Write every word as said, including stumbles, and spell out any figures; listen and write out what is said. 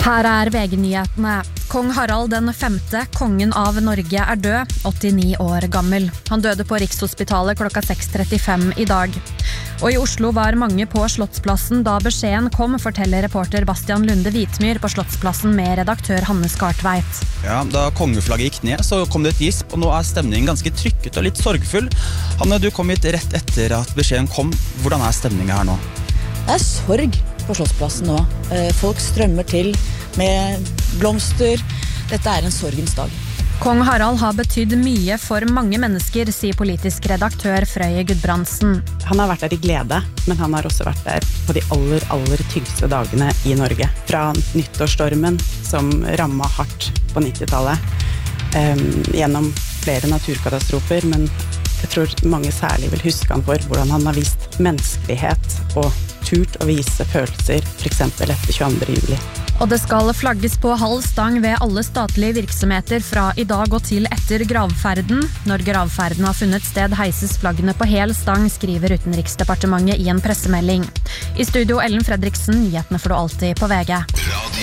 Her er V G-nyhetene. Kong Harald den femte, kongen av Norge, er død, åttini år gammel. Han døde på Rikshospitalet klokka seks trettifem i dag. Og i Oslo var mange på Slottsplassen da beskjeden kom, forteller reporter Bastian Lunde Vitmyr på Slottsplassen med redaktør Hanne Skartveit. Ja, da kongeflagget gikk ned, så kom det et gisp, og nå er stemningen ganske trykket og litt sorgfull. Hanne, du kom hit rett etter at beskjeden kom. Hvordan er stemningen her nå? Det er sorg på Slottsplassen nå. Folk strømmer til med blomster. Dette er en sorgens dag. Kong Harald har betydd mye for mange mennesker, sier politisk redaktør Frøye Gudbrandsen. Han har vært der i glede, men han har også vært der på de aller, aller tyngste dagene i Norge. Fra nyttårsstormen som rammet hardt på nittitallet, um, gjennom flere naturkatastrofer, men jeg tror mange særlig vil huske han for hvordan han har vist menneskelighet og turt å vise følelser, for eksempel etter tjueandre juli. Og det skal flagges på halv stang ved alle statlige virksomheter fra i dag og til etter gravferden. Når gravferden har funnet sted, heises flaggene på hel stang, skriver Utenriksdepartementet i en pressemelding. I studio Ellen Fredriksen, nyhetene får du alltid på V G.